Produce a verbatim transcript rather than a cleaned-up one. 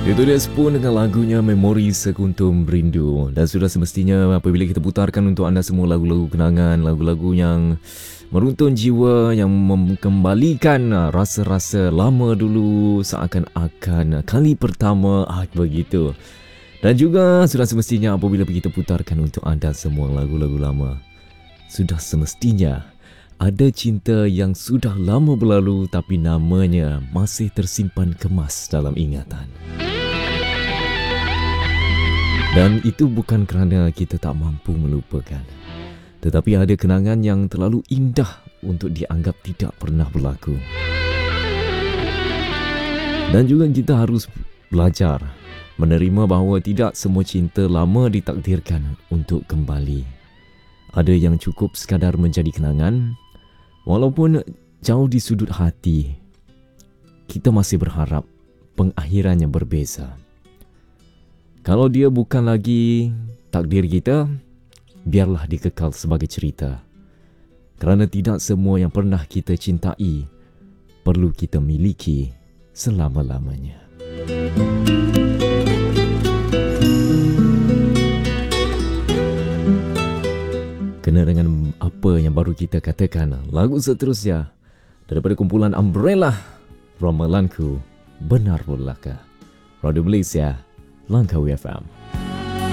Itu dia Spoon dengan lagunya Memori Sekuntum Rindu. Dan sudah semestinya apabila kita putarkan untuk anda semua lagu-lagu kenangan, lagu-lagu yang meruntun jiwa, yang mengembalikan rasa-rasa lama dulu seakan-akan kali pertama, ah, begitu. Dan juga sudah semestinya apabila kita putarkan untuk anda semua lagu-lagu lama, sudah semestinya ada cinta yang sudah lama berlalu tapi namanya masih tersimpan kemas dalam ingatan. Dan itu bukan kerana kita tak mampu melupakan, tetapi ada kenangan yang terlalu indah untuk dianggap tidak pernah berlaku. Dan juga kita harus belajar menerima bahawa tidak semua cinta lama ditakdirkan untuk kembali. Ada yang cukup sekadar menjadi kenangan, walaupun jauh di sudut hati, kita masih berharap pengakhirannya berbeza. Kalau dia bukan lagi takdir kita, biarlah dikekal sebagai cerita. Kerana tidak semua yang pernah kita cintai perlu kita miliki selama-lamanya. Kena dengan apa yang baru kita katakan, lagu seterusnya daripada kumpulan Umbrella, Ramalanku Benar Belaka, Radio Malaysia, Langkawi F M.